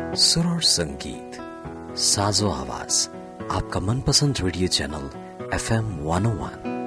सुर और संगीत, साजो आवाज, आपका मनपसंद रेडियो चैनल FM 101।